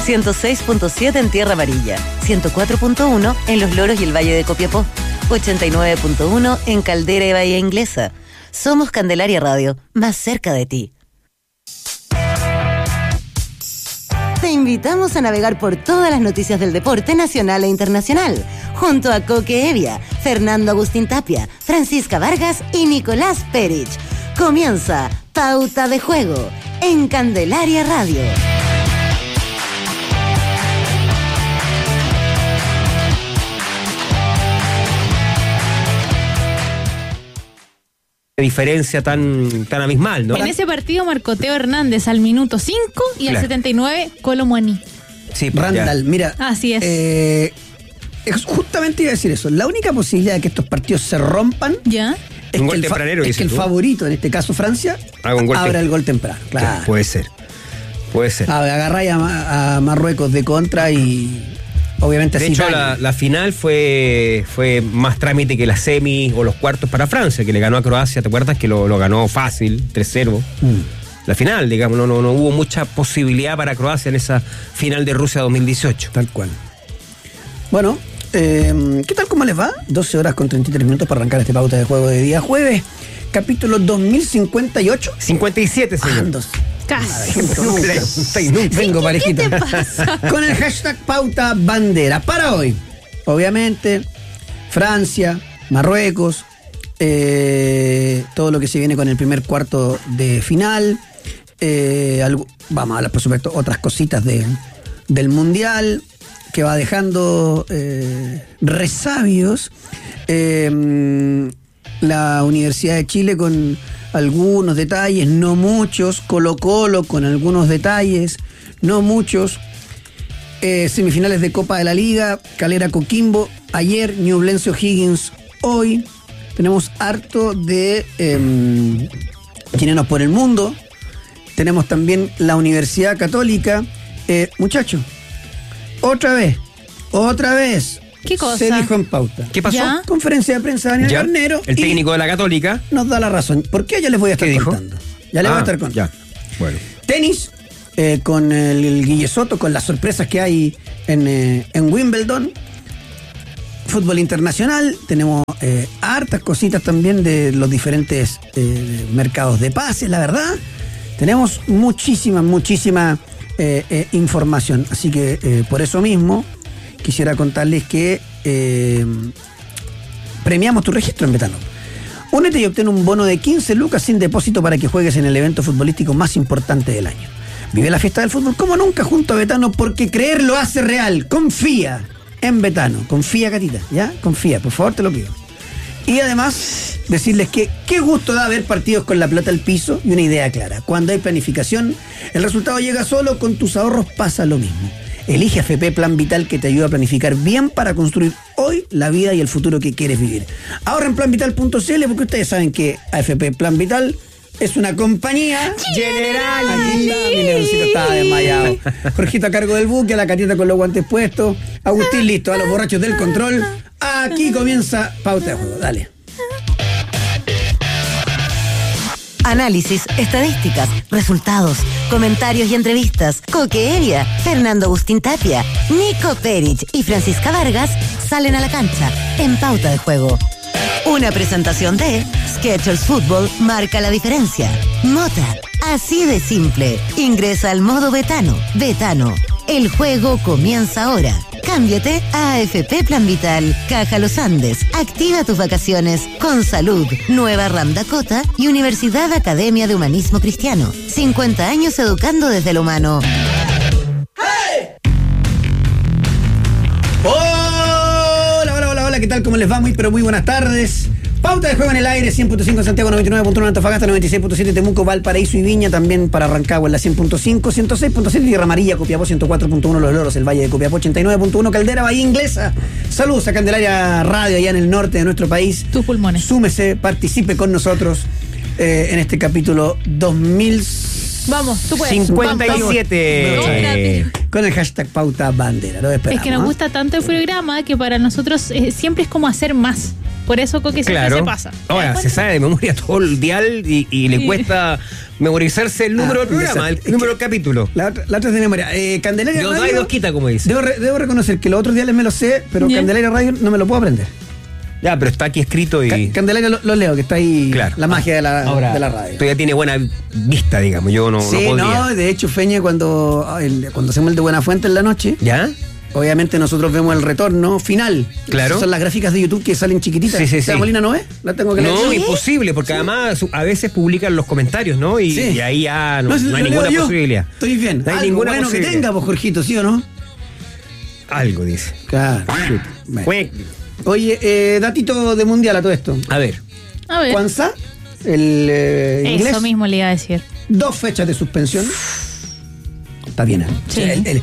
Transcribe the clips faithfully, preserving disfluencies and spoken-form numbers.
ciento seis punto siete en Tierra Amarilla, ciento cuatro punto uno en Los Loros y el Valle de Copiapó, ochenta y nueve punto uno en Caldera y Bahía Inglesa. Somos Candelaria Radio, más cerca de ti. Te invitamos a navegar por todas las noticias del deporte nacional e internacional, junto a Coque Evia, Fernando Agustín Tapia, Francisca Vargas y Nicolás Perich. Comienza Pauta de Juego en Candelaria Radio. Diferencia tan, tan abismal, ¿no? En ese partido marcó Teo Hernández al minuto cinco y al claro. setenta y nueve Colo Muani. Sí, Randall, ya. Mira. Así es. Eh, justamente iba a decir eso. La única posibilidad de que estos partidos se rompan ¿Ya? es un que, gol el, fa- tempranero, es que el tú. favorito, en este caso Francia, Haga un gol abra tem- el gol temprano. Claro. Claro, puede ser. Puede ser. A ver, agarráis a, a Marruecos de contra y obviamente de así. hecho, la, la final fue, fue más trámite que la semi o los cuartos para Francia, que le ganó a Croacia. ¿Te acuerdas? Que lo, lo ganó fácil, tres cero. Mm. La final, digamos, no, no, no hubo mucha posibilidad para Croacia en esa final de Rusia dos mil dieciocho. Tal cual. Bueno, eh, ¿qué tal? ¿Cómo les va? doce horas con treinta y tres minutos para arrancar este pauta de juego de día jueves. Capítulo dos mil cincuenta y ocho. cincuenta y siete, señor. Andos. Casi. Nunca. Vengo parejito. ¿Qué te pasa? Con el hashtag Pauta Bandera. Para hoy, obviamente, Francia, Marruecos, eh, todo lo que se viene con el primer cuarto de final. Eh, algo, vamos a hablar, por supuesto, otras cositas de, del Mundial, que va dejando eh, resabios. Eh, la Universidad de Chile con algunos detalles, no muchos. Colo Colo con algunos detalles, no muchos. Eh, semifinales de Copa de la Liga, Calera Coquimbo ayer, Ñublense O'Higgins hoy. Tenemos harto de eh, chilenos por el mundo. Tenemos también la Universidad Católica. Eh, muchachos, otra vez, otra vez. ¿Qué cosa? Se dijo en pauta. ¿Qué pasó? ¿Ya? Conferencia de prensa de Daniel ¿Ya? Garnero. El técnico de la Católica. Nos da la razón. ¿Por qué? Ya les voy a estar ¿Qué dijo? contando. Ya les ah, voy a estar contando. Ya. Bueno. Tenis, eh, con el, el Guille Soto, con las sorpresas que hay en, eh, en Wimbledon. Fútbol internacional, tenemos eh, hartas cositas también de los diferentes eh, mercados de pases, la verdad. Tenemos muchísima, muchísima eh, eh, información. Así que eh, por eso mismo quisiera contarles que eh, premiamos tu registro en Betano. Únete y obtén un bono de quince lucas sin depósito para que juegues en el evento futbolístico más importante del año. Vive la fiesta del fútbol como nunca junto a Betano, porque creer lo hace real. Confía en Betano. Confía, Catita, ¿ya? Confía, por favor, te lo pido. Y además, decirles que qué gusto da ver partidos con la pelota al piso y una idea clara. Cuando hay planificación, el resultado llega solo. Con tus ahorros pasa lo mismo. Elige A F P Plan Vital, que te ayuda a planificar bien para construir hoy la vida y el futuro que quieres vivir. Ahorra en plan vital punto c l, porque ustedes saben que A F P Plan Vital es una compañía general. Aquí está, mi leoncito estaba desmayado. Jorgito a cargo del buque, a la Catita con los guantes puestos, Agustín listo, a los borrachos del control. Aquí comienza Pauta de Juego. Dale. Análisis, estadísticas, resultados, comentarios y entrevistas. Coque Evia, Fernando Agustín Tapia, Nico Perich y Francisca Vargas salen a la cancha en Pauta de Juego. Una presentación de Skechers Fútbol marca la diferencia. Mota, así de simple. Ingresa al modo Betano. Betano, el juego comienza ahora. Cámbiate a A F P Plan Vital, Caja Los Andes. Activa tus vacaciones con salud. Nueva Ram Dakota y Universidad Academia de Humanismo Cristiano. cincuenta años educando desde lo humano. ¡Hey! Hola, hola, hola, hola, ¿qué tal? ¿Cómo les va? Muy, pero muy buenas tardes. Pauta de Juego en el aire, cien punto cinco en Santiago, noventa y nueve punto uno en Antofagasta, noventa y seis punto siete en Temuco, Valparaíso y Viña, también para Rancagua en la cien punto cinco, ciento seis punto siete Tierra Amarilla, Copiapó ciento cuatro punto uno Los Loros, el Valle de Copiapó ochenta y nueve punto uno, Caldera, Bahía Inglesa. Saludos a Candelaria Radio allá en el norte de nuestro país. Tus pulmones. Súmese, participe con nosotros eh, en este capítulo dos mil Vamos, tú puedes. cincuenta y siete. Vamos, vamos. Eh, con el hashtag Pauta Bandera. Lo esperamos. Es que nos gusta tanto el programa que para nosotros eh, siempre es como hacer más. Por eso Coque siempre Claro. se pasa. Ahora, se sabe de memoria todo el dial y, y le Sí. cuesta memorizarse el número Ah, del programa, el exacto. número del capítulo. La otra, la otra es de memoria. Eh, Candelaria Dos da y Radio. dos quita, como dice. Debo, re- debo reconocer que los otros días me lo sé, pero Ya. Candelaria Radio no me lo puedo aprender. Ya, pero está aquí escrito y... Ca- Candelaria lo, lo leo, que está ahí Claro. la magia de la, Ahora, de la radio. todavía tiene buena vista, digamos. Yo no, sí, no podría. no, de hecho, Feña, cuando, ah, el- cuando hacemos el de Buenafuente en la noche, ¿Ya? obviamente nosotros vemos el retorno final. Claro. Esas son las gráficas de YouTube que salen chiquititas. Sí, sí, ¿Esa sí. Molina no es? La tengo que leer. No, ¿Sí? imposible, porque además a veces publican los comentarios, ¿no? Y, Sí. y ahí ya no, si no hay lo ninguna leo yo. posibilidad. Estoy bien. No hay Algo ninguna bueno posibilidad. que tenga, pues, Jorgito, ¿sí o no? Algo dice. Claro. Bueno. Fue- Oye, eh, datito de mundial a todo esto. A ver, A ver. Kwanzaa, el eh, inglés, Eso mismo le iba a decir. dos fechas de suspensión. Está bien, ¿eh? Sí. El- el-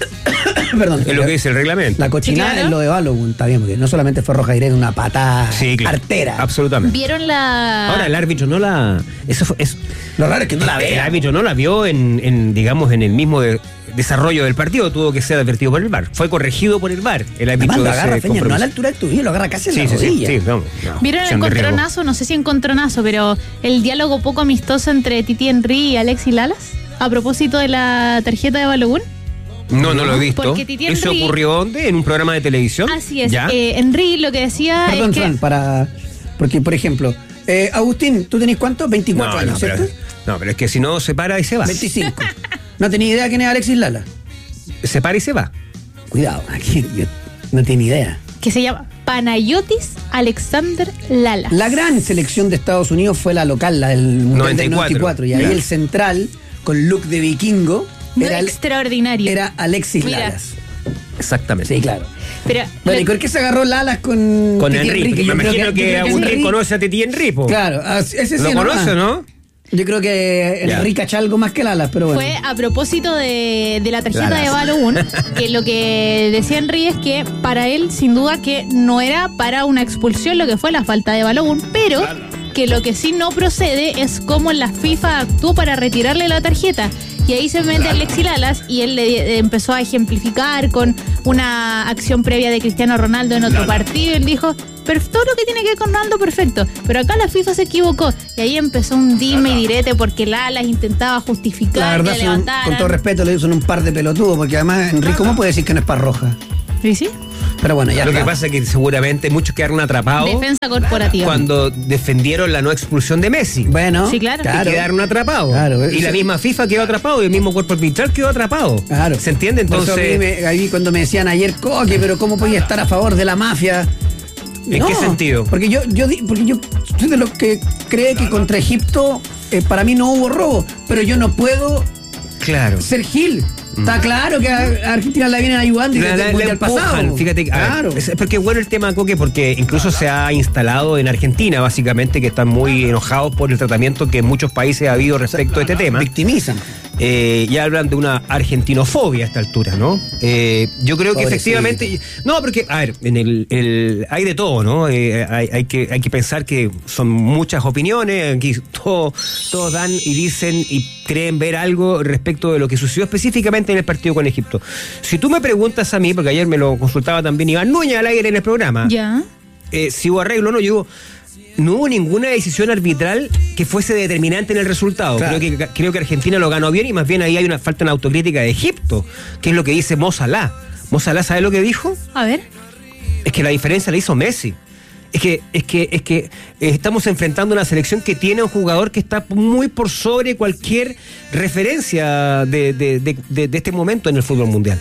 perdón. es lo que dice el reglamento. La cochinada Sí, claro. es lo de Balogun, está bien, porque no solamente fue roja directa, una patada Sí, claro. artera. Absolutamente. ¿Vieron la. Ahora el árbitro no la. Eso fue, es, Lo raro es que no la el vea. árbitro no la vio en, en, digamos, en el mismo de- desarrollo del partido. Tuvo que ser advertido por el V A R. Fue corregido por el V A R. El árbitro Además lo de agarra, ese Feña, no a compromiso. la altura del tuyo, lo agarra casi en Sí, la sí, sí, rodilla. sí, vamos. no, ¿Vieron el acción de riesgo. encontronazo? No sé si encontronazo, pero el diálogo poco amistoso entre Titi Henry y Alexis Lalas a propósito de la tarjeta de Balogun. No, no lo he visto. Porque Titi ¿Eso Henry- ocurrió dónde? ¿En un programa de televisión? Así es. ¿Ya? Eh, Henry lo que decía Perdón, es que. Fran, para. Porque, por ejemplo, eh, Agustín, ¿tú tenés cuánto? veinticuatro no, años, no, ¿cierto? pero, no, pero es que si no se para y se va. veinticinco. No tenía idea quién es Alexis Lala. Se para y se va. Cuidado, aquí yo no tenía idea. que se llama Panayotis Alexander Lala. La gran selección de Estados Unidos fue la local, la del Mundial del noventa y cuatro. noventa y cuatro. Y ahí Ya. el central, con look de vikingo, era, el- Extraordinario. era Alexis Mira. Lalas. Exactamente. Sí, claro. Pero Bueno, lo- ¿y por qué se agarró Lalas con Con Titi Henry. Henry? porque Yo me creo imagino que, yo creo Agustín Henry- conoce a Titi Henry, po. Claro, ah, ese sí Lo ¿no? conoce, Ah, ¿no? Yo creo que Ya. Henry cacha algo más que Lalas, pero bueno. fue a propósito de, de la tarjeta Lalas. de Balogun, que lo que decía Henry es que para él, sin duda, que no era para una expulsión lo que fue la falta de Balogun, pero que lo que sí no procede es cómo la FIFA actuó para retirarle la tarjeta. Y ahí se mete Alexis Lalas y él le empezó a ejemplificar con una acción previa de Cristiano Ronaldo en otro partido. Y él dijo, pero todo lo que tiene que ver con Ronaldo, perfecto. Pero acá la FIFA se equivocó. Y ahí empezó un dime y direte porque Lalas intentaba La justificar verdad, que son- levantaran. con todo respeto, le son un par de pelotudos, porque además, Henry, ¿cómo puede decir que no es para roja? ¿Sí, sí? Pero bueno, ya Lo está. que pasa es que seguramente muchos quedaron atrapados Defensa corporativa. cuando defendieron la no expulsión de Messi. Bueno, Sí, claro. Y quedaron atrapados. Claro, y eso- la misma FIFA quedó atrapado y el mismo cuerpo arbitral quedó atrapado. Claro. ¿Se entiende? Por eso a mí Entonces, me- ahí cuando me decían ayer, Coque, pero ¿cómo podía estar a favor de la mafia? ¿en qué sentido? Porque yo, yo, di- porque yo soy de los que cree que contra Egipto eh, para mí no hubo robo, pero yo no puedo claro. ser Gil. Está claro que a a Argentina la vienen ayudando y La- desde la- el la mundial empujan, pasado. fíjate, a ver, claro. es porque es bueno el tema, Coque, porque incluso se ha instalado en Argentina, básicamente, que están muy enojados por el tratamiento que en muchos países ha habido respecto a este tema. Victimizan. Eh, ya hablan de una argentinofobia a esta altura, ¿no? Eh, yo creo que Pobrecito. efectivamente. No, porque, a ver, en el, el- hay de todo, ¿no? Eh, hay, hay que, hay que pensar que son muchas opiniones, aquí todo- todos dan y dicen y creen ver algo respecto de lo que sucedió específicamente en el partido con Egipto. Si tú me preguntas a mí, porque ayer me lo consultaba también Iván Núñez al aire en el programa, Ya. eh, si hubo arreglo o no, yo digo, no hubo ninguna decisión arbitral que fuese determinante en el resultado. Claro. Creo que, creo que Argentina lo ganó bien y más bien ahí hay una falta de autocrítica de Egipto, que es lo que dice Mo Salah. Mo Salah, ¿sabe lo que dijo? A ver. Es que la diferencia la hizo Messi. Es que, es que, es que eh, estamos enfrentando una selección que tiene un jugador que está muy por sobre cualquier referencia de, de- de- de- de este momento en el fútbol mundial.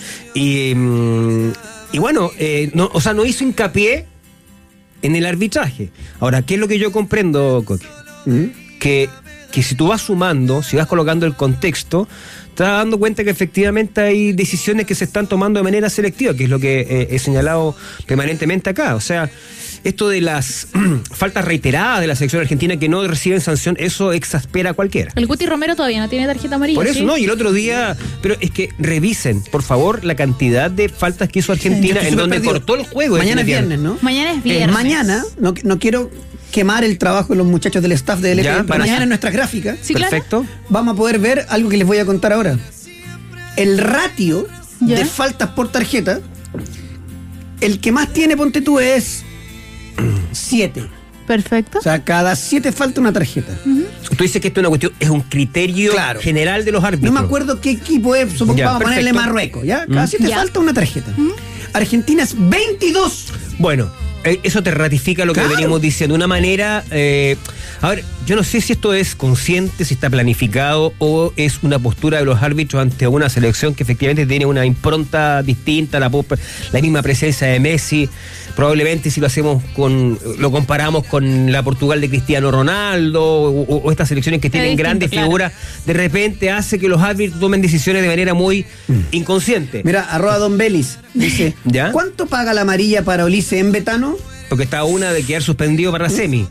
Y, mm, y bueno, eh, no, o sea, no hizo hincapié en el arbitraje. Ahora, ¿qué es lo que yo comprendo, Coque? ¿Mm? Que, que si tú vas sumando, si vas colocando el contexto, te vas dando cuenta que efectivamente hay decisiones que se están tomando de manera selectiva, que es lo que eh, he señalado permanentemente acá. O sea, esto de las faltas reiteradas de la selección argentina que no reciben sanción, eso exaspera a cualquiera. El Guti Romero todavía no tiene tarjeta amarilla. Por eso ¿sí? no, y el otro día, pero es que revisen, por favor, la cantidad de faltas que hizo Yo Argentina estoy en súper donde perdido. cortó el juego. Mañana es definitivamente. viernes, ¿no? Mañana es Eh, viernes. mañana, no, no quiero quemar el trabajo de los muchachos del staff de L P, Ya, pero para- mañana en nuestras gráficas Sí, claro. Perfecto. vamos a poder ver algo que les voy a contar ahora. El ratio ¿Ya? de faltas por tarjeta, el que más tiene, ponte tú, es Siete. Perfecto. O sea, cada siete falta una tarjeta. Uh-huh. Tú dices que esto es una cuestión, es un criterio Claro. general de los árbitros. No me acuerdo qué equipo es, supongo que Ya, vamos a ponerle perfecto. Marruecos, ¿ya? Cada Mm. siete Ya. falta una tarjeta. Argentina es veintidós. Bueno, eh, eso te ratifica lo Claro. que venimos diciendo. De una manera. Eh, a ver, yo no sé si esto es consciente, si está planificado o es una postura de los árbitros ante una selección que efectivamente tiene una impronta distinta, la, la misma presencia de Messi. Probablemente si lo hacemos con, lo comparamos con la Portugal de Cristiano Ronaldo o, o estas selecciones que tienen distinto, grandes claro. figuras, de repente hace que los árbitros tomen decisiones de manera muy inconsciente. Mira, arroba Don Belis dice, ¿Ya? ¿cuánto paga la amarilla para Ulises en Betano? Porque está una de quedar suspendido para la semi.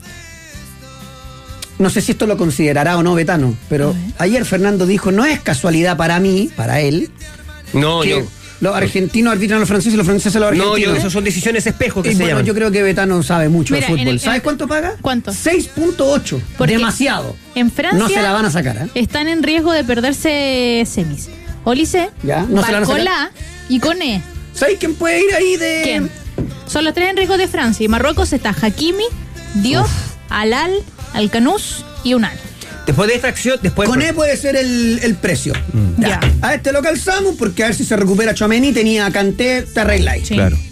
No sé si esto lo considerará o no Betano, pero ayer Fernando dijo, no es casualidad para mí, para él, No, que yo. los argentinos arbitran a los franceses y los franceses a los No, argentinos. yo, eso son decisiones espejo que Y se bueno, llaman. yo creo que Betano sabe mucho Mira, de en fútbol. el- ¿Sabes en- cuánto paga? ¿Cuánto? seis punto ocho. Porque Demasiado. En Francia No se la van a sacar, ¿eh? están en riesgo de perderse semis. Olise, Ya, no se la van a sacar. Barcola y Coné. ¿Sabes quién puede ir ahí de...? ¿Quién? Son los tres en riesgo de Francia. Y Marruecos está Hakimi, Diop, Alal, Alcanús y Unal. Después de esta acción, después. Con él puede ser el, el precio. Ya. A este lo calzamos porque a ver si se recupera Tchouaméni, tenía Kanté, te arregláis. Sí. Claro.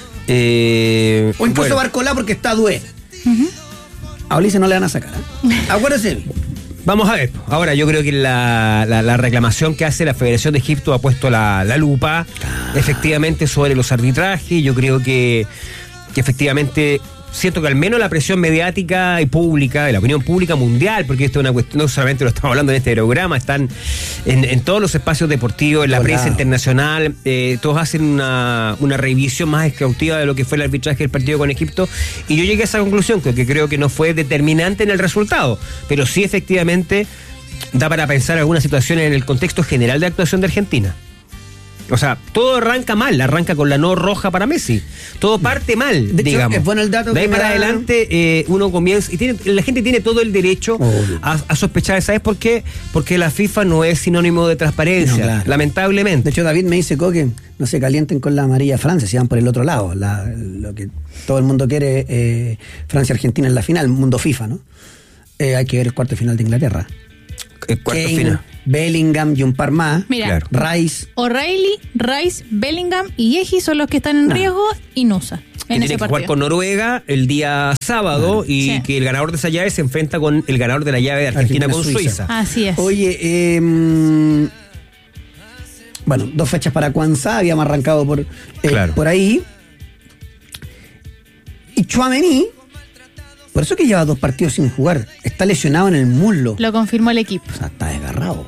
Eh, O incluso bueno, Barcolá porque está Dué. A Ulises no le van a sacar. ¿eh? Acuérdese. Vamos a ver. Ahora, yo creo que la, la, la reclamación que hace la Federación de Egipto ha puesto la, la lupa efectivamente sobre los arbitrajes. Yo creo que, que efectivamente. Siento que al menos la presión mediática y pública, de la opinión pública mundial, porque esto es una cuestión, no solamente lo estamos hablando en este programa, están en, en todos los espacios deportivos, en la Por prensa lado. internacional, eh, todos hacen una, una revisión más exhaustiva de lo que fue el arbitraje del partido con Egipto, y yo llegué a esa conclusión, que, que creo que no fue determinante en el resultado, pero sí efectivamente da para pensar algunas situaciones en el contexto general de actuación de Argentina. O sea, todo arranca mal, arranca con la no roja para Messi. Todo parte mal, De hecho, digamos. es bueno el dato De ahí que me para da- adelante eh, uno comienza y tiene, la gente tiene todo el derecho Obvio. a, a sospechar. ¿Sabes por qué? Porque la FIFA no es sinónimo de transparencia, No, claro. lamentablemente. De hecho, David me dice, Coque, no se calienten con la amarilla Francia, si van por el otro lado. La- lo que todo el mundo quiere, eh, Francia-Argentina en la final, mundo FIFA, ¿no? Eh, hay que ver el cuarto de final de Inglaterra. El cuarto Kane, final. Bellingham y un par más. Mira, Claro. Rice. O'Reilly, Rice, Bellingham y Yeji son los que están en No. riesgo y Nusa. Que En tiene ese que jugar partido. con Noruega el día sábado y Sí. que el ganador de esa llave se enfrenta con el ganador de la llave de Argentina, con Argentina-Suiza. Suiza. Así es. Oye, eh, mm, bueno, dos fechas para Kwanzaa, habíamos arrancado por, eh, Claro. por ahí. Y Tchouaméni, por eso que lleva dos partidos sin jugar, está lesionado en el muslo. Lo confirmó el equipo. O sea, está desgarrado.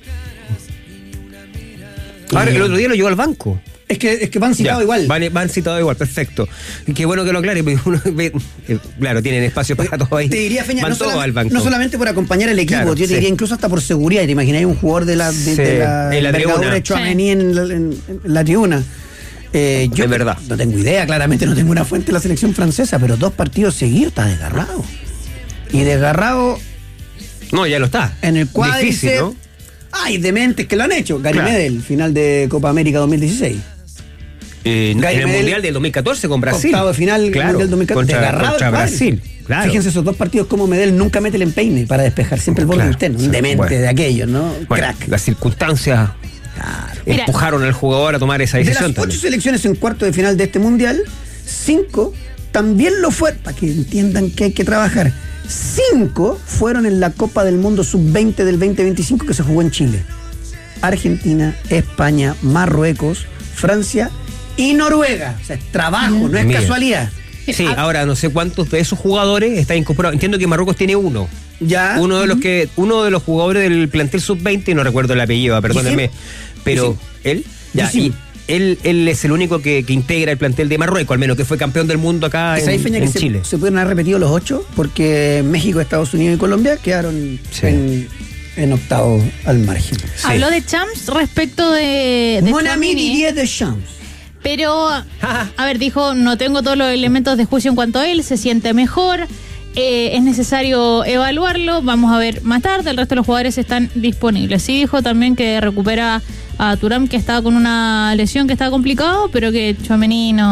Ahora, Y- el otro día lo llevó al banco. Es que, es que van citados Ya, igual. Van, van citados igual, perfecto. Y qué bueno que lo aclare, porque uno ve, eh, claro, tienen espacio para todo ahí. Te diría, Feña, van no, todos solam- al banco. no solamente por acompañar al equipo, Claro, yo te sí. diría incluso hasta por seguridad. ¿Te imagináis un jugador de la, de, Sí, de la en la envergadura tribuna. de Tchouaméni en, la- en- en la tribuna? Eh, yo Es verdad. No tengo idea, claramente no tengo una fuente de la selección francesa, pero dos partidos seguidos está desgarrado. Y desgarrado No, ya lo está. en el Difícil, cuádriceps. ¿no? Ay, dementes que lo han hecho. Gary Claro. Medel, final de Copa América dos mil dieciséis. Eh, en Gary el Medel, Mundial del dos mil catorce con Brasil. Octavo de final claro, Mundial dos mil catorce. Contra, desgarrado contra el Brasil. cuádriceps. Claro. Fíjense esos dos partidos como Medel nunca mete el empeine para despejar, siempre el borde Claro, interno. Un sí, demente bueno. de aquellos, ¿no? Bueno, Crack. las circunstancias Mira. empujaron al jugador a tomar esa De decisión las ocho también. selecciones en cuarto de final de este mundial, cinco también lo fueron, para que entiendan que hay que trabajar. Cinco fueron en la Copa del Mundo sub veinte del veinte veinticinco que se jugó en Chile. Argentina, España, Marruecos, Francia y Noruega. O sea, es trabajo, no es Mira. casualidad. Sí, Ah. ahora no sé cuántos de esos jugadores están incorporados. Entiendo que Marruecos tiene uno. Ya. Uno de los que, uno de los jugadores del plantel sub veinte, no recuerdo el apellido, perdónenme, pero él, ya, Yusim. y él, él es el único que, que integra el plantel de Marruecos, al menos que fue campeón del mundo acá en, ¿Sabéis, Feña, que en se, Chile. se pudieron haber repetido los ocho? Porque México, Estados Unidos y Colombia quedaron Sí. en, en octavo al margen. Sí. Habló de Champs respecto de, de Mon ami Tchouaméni, Didier Deschamps. pero, a ver, dijo, no tengo todos los elementos de juicio en cuanto a él, se siente mejor, eh, es necesario evaluarlo, vamos a ver más tarde, el resto de los jugadores están disponibles. Sí dijo también que recupera a Thuram, que estaba con una lesión que estaba complicado, pero que Tchouaméni no,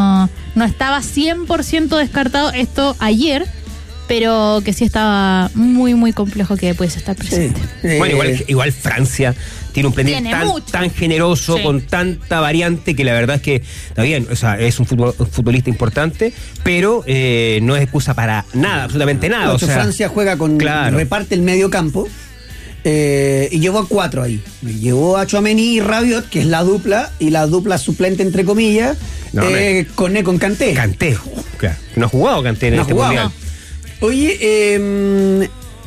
no estaba cien por ciento descartado esto ayer, pero que sí estaba muy, muy complejo que pudiese estar presente. Sí. Eh, Bueno, igual, igual Francia tiene un plantel Tiene tan, mucho. tan generoso, Sí. con tanta variante, que la verdad es que está bien, o sea, es un, futbol- un futbolista importante, pero eh, no es excusa para nada, absolutamente nada. de O hecho, sea, Francia juega con, claro. reparte el medio campo. Eh, y llevó a cuatro ahí. Llevó a Tchouaméni y Rabiot, que es la dupla, y la dupla suplente, entre comillas, No, eh, Koné con Kanté. Kanté, claro, no ha jugado Kanté en No ha este jugado. mundial. Oye, eh,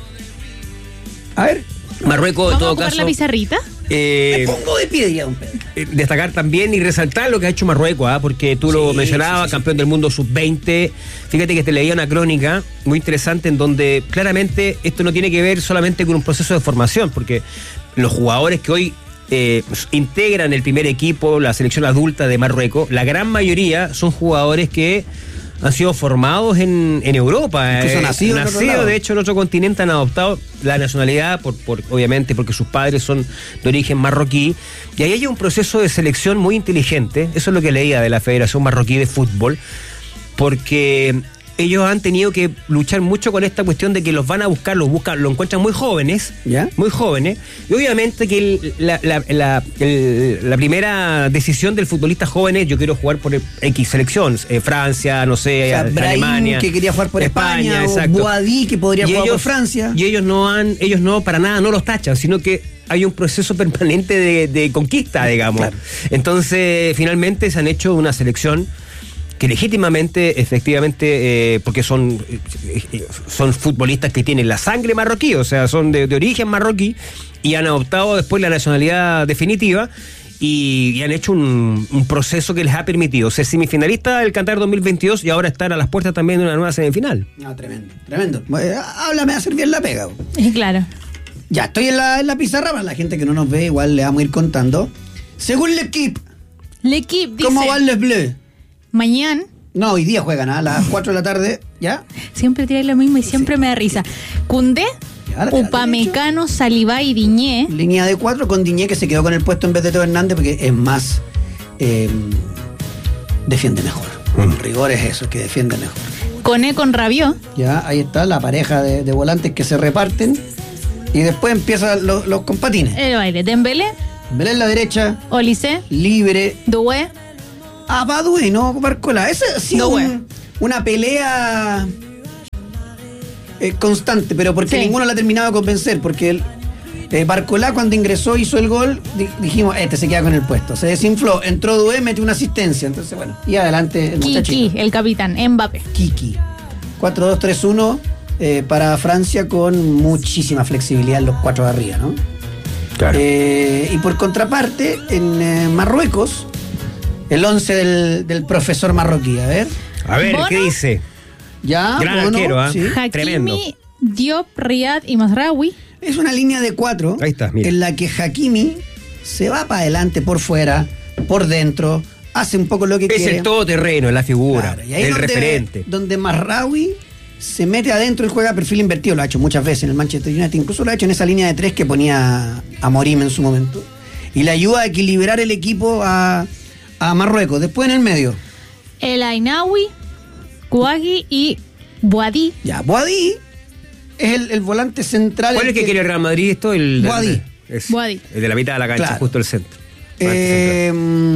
a ver, Marruecos, en ¿Vamos a todo ocupar caso. la pizarrita? eh, me pongo de pie ya, don Pedro. Eh, destacar también y resaltar lo que ha hecho Marruecos, ¿ah? Porque tú lo Sí, mencionabas, sí, sí, sí. campeón del mundo sub veinte. Fíjate que te leía una crónica muy interesante en donde claramente esto no tiene que ver solamente con un proceso de formación, porque los jugadores que hoy eh, integran el primer equipo, la selección adulta de Marruecos, la gran mayoría son jugadores que han sido formados en, en Europa. Incluso nacidos en otro lado. de hecho, en otro continente han adoptado la nacionalidad, por, por obviamente porque sus padres son de origen marroquí. Y ahí hay un proceso de selección muy inteligente. Eso es lo que leía de la Federación Marroquí de Fútbol, porque ellos han tenido que luchar mucho con esta cuestión de que los van a buscar, los buscan, lo encuentran muy jóvenes, ¿Ya? muy jóvenes, y obviamente que el- la, la- la- el- la primera decisión del futbolista joven es: yo quiero jugar por X selecciones, eh, Francia, no sé, O sea, a- Brahim, Alemania, que quería jugar por España, o exacto. Boadí, que podría Y jugar ellos- por Francia. Y ellos no han, ellos no para nada no los tachan, sino que hay un proceso permanente de, de conquista, digamos. Claro. Entonces, finalmente se han hecho una selección que legítimamente, efectivamente, eh, porque son, eh, son futbolistas que tienen la sangre marroquí, o sea, son de, de origen marroquí, y han adoptado después la nacionalidad definitiva, y, y han hecho un, un proceso que les ha permitido ser semifinalista del Qatar dos mil veintidós y ahora estar a las puertas también de una nueva semifinal. No, tremendo, tremendo. Eh, háblame a hacer bien la pega. bo. Y claro. Ya, estoy en la, en la pizarra, para la gente que no nos ve, igual le vamos a ir contando. Según l'Equipe, L'Equipe dice, ¿cómo van les Bleus? mañana, No, hoy día juegan a las cuatro de la tarde, ¿ya? siempre tiráis lo mismo y siempre me da risa. Cundé, Ya, lateral Upamecano, Salivá y Diñé. Línea de cuatro con Diñé, que se quedó con el puesto en vez de Teo Hernández porque es más. eh, defiende mejor. Mm. Rigor es eso, que defiende mejor. Coné con Rabiot. Ya, ahí está la pareja de, de volantes que se reparten. Y después empiezan los, los compatines. El baile. Dembélé, Belén en la derecha, Olise, libre. Doué. Ah, Badue, no Barcola. Esa ha sido Doué. un- una pelea eh, constante, pero porque Sí. ninguno la ha terminado de convencer. Porque el, eh, Barcola, cuando ingresó, hizo el gol, di- dijimos, este se queda con el puesto. Se desinfló, entró Doué, metió una asistencia. Entonces, bueno, y adelante el Kiki, muchachito. el capitán. Mbappé. Kiki. cuatro dos tres uno eh, para Francia con muchísima flexibilidad en los cuatro de arriba, ¿no? Claro. Eh, y por contraparte, en eh, Marruecos, el once del, del profesor marroquí. A ver. A ver, ¿Bono? ¿qué dice? Ya, Gran Bono, arquero, ¿ah? sí. Tremendo. Hakimi, Diop, Riyad y Mazraoui. Es una línea de cuatro Ahí está, mira. en la que Hakimi se va para adelante, por fuera, por dentro, hace un poco lo que Es quiere. el todoterreno, es la figura, Claro, y ahí el donde, referente. Donde Mazraoui se mete adentro y juega a perfil invertido. Lo ha hecho muchas veces en el Manchester United. Incluso lo ha hecho en esa línea de tres que ponía a Morim en su momento. Y le ayuda a equilibrar el equipo a, a Marruecos. Después en el medio. El Ainawi, Kouagui y Boadí. Ya, Boadí es el, el volante central. ¿Cuál es el que quiere el Real Madrid esto? El de- Boadí. es- Boadí. El de la mitad de la cancha, Claro. justo el centro. Eh,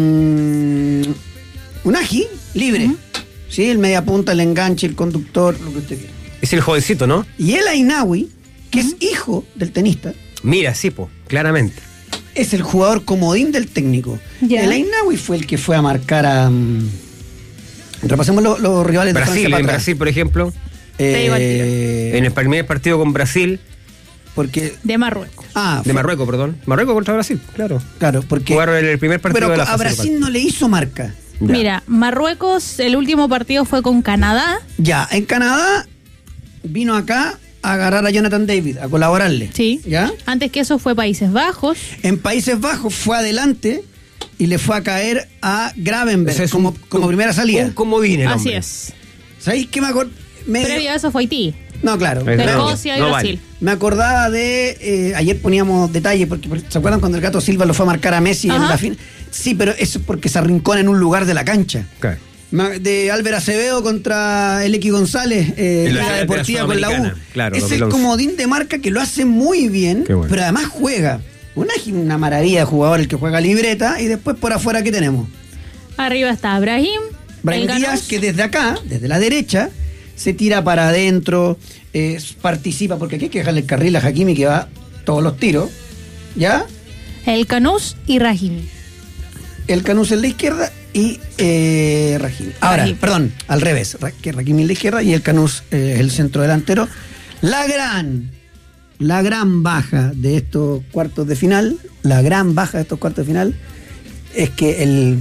mm, Unagi, libre. Sí, el media punta, el enganche, el conductor, lo que usted quiera. Es el jovencito, ¿no? Y el Ainawi, que es hijo del tenista, Mira, sí, po, claramente. es el jugador comodín del técnico. Ya. El Ainawi fue el que fue a marcar a. mm, repasemos lo- los rivales de Brasil, Francia en para atrás. Brasil, por ejemplo, Te digo al tiro. Eh, en el primer partido con Brasil, porque. De Marruecos. Ah, de fue- Marruecos, perdón. Marruecos contra Brasil, claro. claro, porque. Jugaron en el primer partido pero de la a fase Brasil local. no le hizo marca. Ya. Mira, Marruecos, el último partido fue con Canadá. Ya, en Canadá vino acá a agarrar a Jonathan David, a colaborarle. Sí. ¿Ya? Antes que eso fue Países Bajos. En Países Bajos fue adelante y le fue a caer a Gravenberg Ese es como, un- como primera salida. Un comodín, el Así hombre. es. ¿Sabéis qué me acordaba? Previo a eso fue Haití. No, claro. Es De no, Escocia y no Brasil. vale. Me acordaba de. eh, ayer poníamos detalles, porque, porque ¿se acuerdan cuando el Gato Silva lo fue a marcar a Messi en Ajá. la fin? Sí, pero eso es porque se arrincona en un lugar de la cancha. Claro. de Álvaro Acevedo contra el X González, eh, la Deportiva con la U. Claro, es el comodín de marca que lo hace muy bien, bueno. Pero además juega. Una, una maravilla de jugador el que juega libreta, y después por afuera, ¿qué tenemos? Arriba está Brahim. Brahim Díaz, que desde acá, desde la derecha, se tira para adentro, eh, participa, porque aquí hay que dejarle el carril a Hakimi, que va todos los tiros. ¿Ya? El Canús y Rahimi. El Canús en la izquierda y eh, Rahimi. Ahora, Rahim. perdón, al revés. Que Rahimi en la izquierda y el Canús es eh, el centro delantero. La gran, la gran baja de estos cuartos de final, la gran baja de estos cuartos de final, es que el,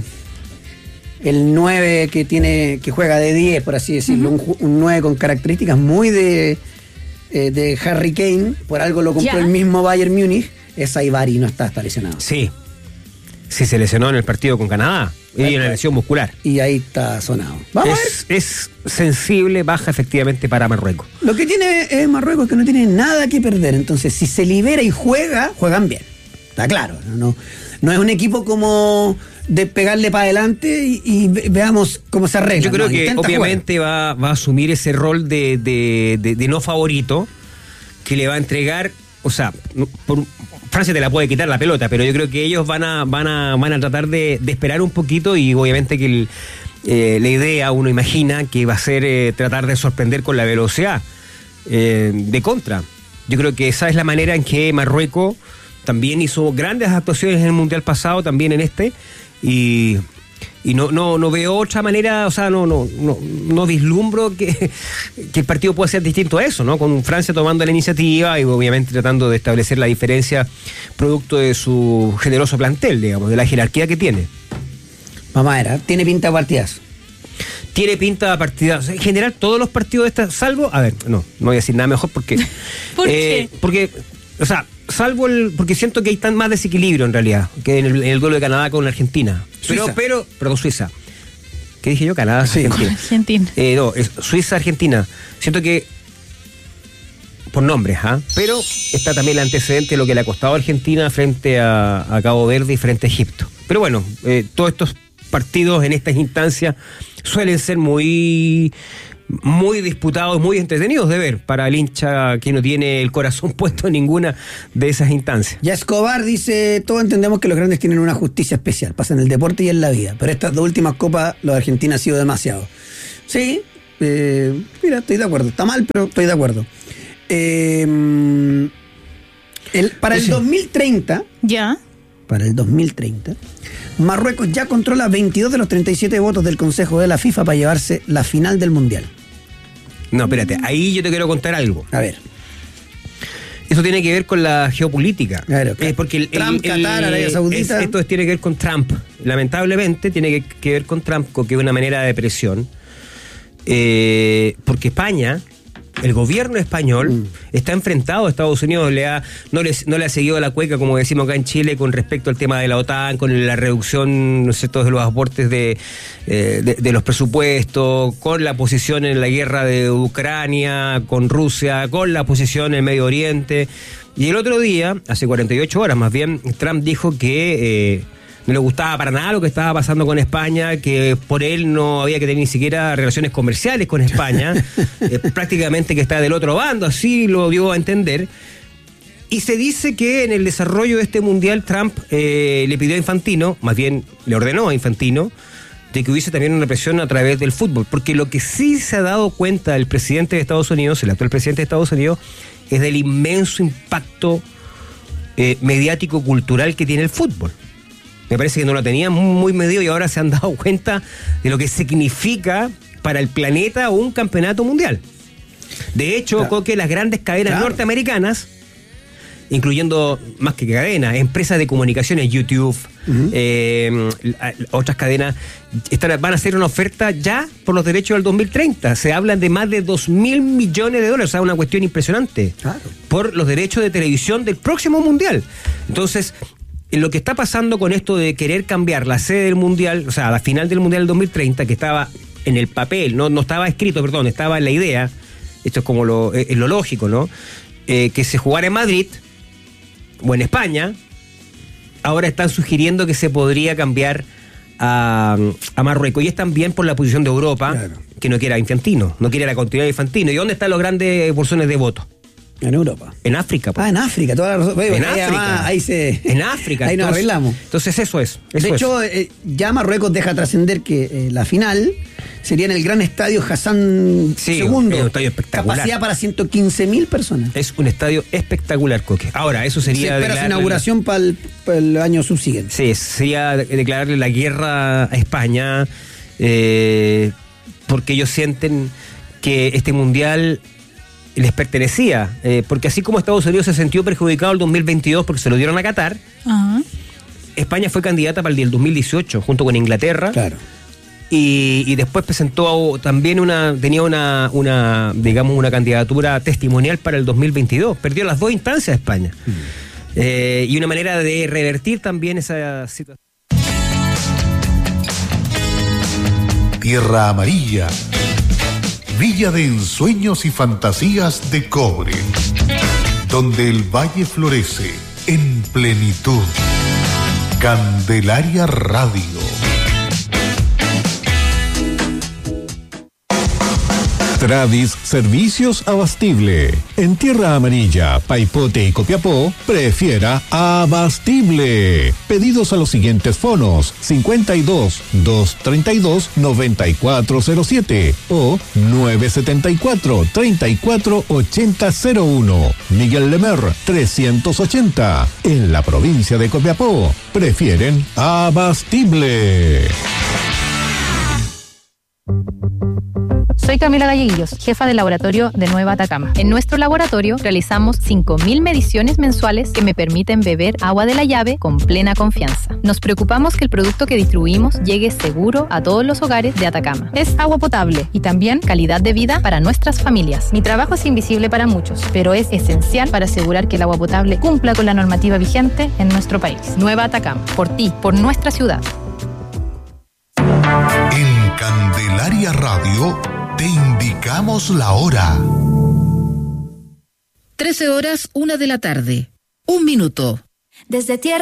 el nueve que tiene, que juega de diez, por así decirlo, uh-huh. un, un nueve con características muy de, eh, de Harry Kane, por algo lo compró yeah. el mismo Bayern Múnich, es Saibari, no está, está lesionado. Sí. Sí, se lesionó en el partido con Canadá. Y una lesión muscular. Y ahí está sonado. Vamos es, a ver. Es sensible, baja efectivamente para Marruecos. Lo que tiene eh, Marruecos es que no tiene nada que perder. Entonces, si se libera y juega, juegan bien. Está claro. No, no es un equipo como de pegarle para adelante y, y veamos cómo se arregla. Yo creo no, que obviamente va, va a asumir ese rol de, de, de, de no favorito que le va a entregar, o sea, por Francia te la puede quitar la pelota, pero yo creo que ellos van a van a van a tratar de, de esperar un poquito, y obviamente que el, eh, la idea, uno imagina que va a ser eh, tratar de sorprender con la velocidad eh, de contra. Yo creo que esa es la manera en que Marruecos también hizo grandes actuaciones en el Mundial pasado, también en este, y y no no no veo otra manera, o sea, no no no no vislumbro que, que el partido pueda ser distinto a eso, ¿no? Con Francia tomando la iniciativa y obviamente tratando de establecer la diferencia producto de su generoso plantel, digamos, de la jerarquía que tiene. Vamos a ver, ¿eh? Tiene pinta de partidazo. Tiene pinta de partidazo. En general, todos los partidos de esta, salvo, a ver, no, no voy a decir nada mejor porque... ¿Por eh, qué? Porque, o sea, salvo el, porque siento que hay tan más desequilibrio en realidad que en el, en el duelo de Canadá con Argentina. Pero, Suiza. pero, perdón, Suiza. ¿Qué dije yo? Canadá, sí, Argentina. Argentina. Eh, no, es Suiza, Argentina. Siento que, por nombres, ¿ah? ¿eh? Pero está también el antecedente de lo que le ha costado a Argentina frente a, a Cabo Verde y frente a Egipto. Pero bueno, eh, todos estos partidos en estas instancias suelen ser muy... muy disputados, muy entretenidos de ver para el hincha que no tiene el corazón puesto en ninguna de esas instancias. Ya Escobar dice, todos entendemos que los grandes tienen una justicia especial, pasa en el deporte y en la vida, pero estas dos últimas copas, los de Argentina ha sido demasiado. Sí, eh, mira, estoy de acuerdo, está mal, pero estoy de acuerdo. Eh, el, para el sí. dos mil treinta, ya. Para el dos mil treinta, Marruecos ya controla veintidós de los treinta y siete votos del Consejo de la FIFA para llevarse la final del Mundial. No, espérate, ahí yo te quiero contar algo. A ver. Eso tiene que ver con la geopolítica. Claro, claro. Eh, porque el, Trump, el, Qatar, el, Arabia Saudita. Es, esto tiene que ver con Trump. Lamentablemente tiene que, que ver con Trump, con que es una manera de presión. Eh, porque España, el gobierno español, mm. está enfrentado a Estados Unidos, le ha, no, le, no le ha seguido la cueca, como decimos acá en Chile, con respecto al tema de la OTAN, con la reducción, ¿no es cierto?, de los aportes de, eh, de, de los presupuestos, con la posición en la guerra de Ucrania, con Rusia, con la posición en el Medio Oriente. Y el otro día, hace cuarenta y ocho horas más bien, Trump dijo que... Eh, no le gustaba para nada lo que estaba pasando con España, que por él no había que tener ni siquiera relaciones comerciales con España, eh, prácticamente que está del otro bando, así lo dio a entender. Y se dice que en el desarrollo de este mundial Trump eh, le pidió a Infantino, más bien le ordenó a Infantino, de que hubiese también una presión a través del fútbol, porque lo que sí se ha dado cuenta el presidente de Estados Unidos, el actual presidente de Estados Unidos, es del inmenso impacto eh, mediático-cultural que tiene el fútbol. Me parece que no lo tenían muy medido y ahora se han dado cuenta de lo que significa para el planeta un campeonato mundial. De hecho, claro. Coque, las grandes cadenas claro. norteamericanas, incluyendo más que cadenas, empresas de comunicaciones, YouTube, uh-huh. eh, otras cadenas, están, van a hacer una oferta ya por los derechos del dos mil treinta. Se hablan de más de dos mil millones de dólares, o sea, una cuestión impresionante, claro. por los derechos de televisión del próximo mundial. Entonces... lo que está pasando con esto de querer cambiar la sede del Mundial, o sea, la final del Mundial del dos mil treinta, que estaba en el papel, no, no estaba escrito, perdón, estaba en la idea, esto es como lo, es lo lógico, ¿no? Eh, que se jugara en Madrid o en España, ahora están sugiriendo que se podría cambiar a, a Marruecos. Y es también por la posición de Europa, claro, que no quiere a Infantino, no quiere la continuidad de Infantino. ¿Y dónde están los grandes bolsones de votos? En Europa. En África. Ah, en África, toda la razón. En ahí, África. Ahí se. En África. Ahí nos entonces, arreglamos. Entonces eso es. Eso de hecho, es. eh, ya Marruecos deja trascender que eh, la final sería en el gran estadio Hassan Sí, segundo. es un estadio espectacular. Capacidad para ciento quince mil personas. Es un estadio espectacular, Coque. Ahora, eso sería... Se espera su declararle- inauguración para el, para el año subsiguiente. Sí, sería declararle la guerra a España, eh, porque ellos sienten que este mundial les pertenecía, eh, porque así como Estados Unidos se sintió perjudicado el dos mil veintidós porque se lo dieron a Qatar, Ajá. España fue candidata para el del dos mil dieciocho junto con Inglaterra. Claro. Y, y después presentó también una, tenía una, una, digamos, una candidatura testimonial para el dos mil veintidós. Perdió las dos instancias España. Mm. Eh, y una manera de revertir también esa situación. Tierra Amarilla, Villa de ensueños y fantasías de cobre, donde el valle florece en plenitud. Candelaria Radio. Tradis Servicios Abastible. En Tierra Amarilla, Paipote y Copiapó, prefiera Abastible. Pedidos a los siguientes fonos: cincuenta y dos, doscientos treinta y dos, noventa y cuatro cero siete o nueve setenta y cuatro, treinta y cuatro ochenta cero uno. Miguel Lemer, trescientos ochenta. En la provincia de Copiapó, prefieren Abastible. Soy Camila Galleguillos, jefa del laboratorio de Nueva Atacama. En nuestro laboratorio realizamos cinco mil mediciones mensuales que me permiten beber agua de la llave con plena confianza. Nos preocupamos que el producto que distribuimos llegue seguro a todos los hogares de Atacama. Es agua potable y también calidad de vida para nuestras familias. Mi trabajo es invisible para muchos, pero es esencial para asegurar que el agua potable cumpla con la normativa vigente en nuestro país. Nueva Atacama, por ti, por nuestra ciudad. En Candelaria Radio te indicamos la hora. trece horas, una de la tarde. Un minuto. Desde tierra